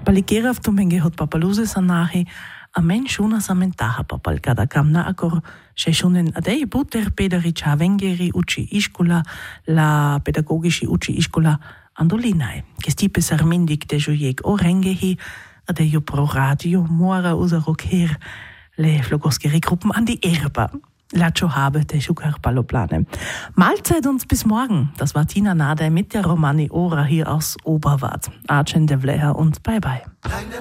Palikera v tumenge hod papaluze sanahi, a men šuna samentaha papal kada kamna akor šešunen adej buter pedariča vengeri uči iškula la pedagogiši uči iškula andolinaj. Kestipe sarmindik dežujek orengehi adejo pro radio mora uzarokher le flogoskeri gruppen an die Erba. Lacho habe der Schukarpaloplane. Mahlzeit uns bis morgen. Das war Tina Nade mit der Romani Ora hier aus Oberwart. Archen de Vleher und bye bye.